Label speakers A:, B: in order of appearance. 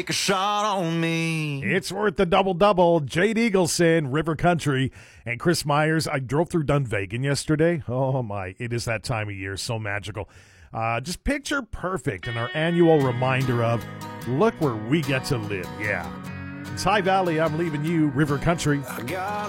A: Take a shot on me.
B: It's worth the double-double. Jade Eagleson, River Country, and Chris Myers. I drove through Dunvegan yesterday. Oh, my. It is that time of year. So magical. Just picture perfect and our annual reminder of, look where we get to live. Yeah. It's High Valley. I'm leaving you, River Country.
A: I got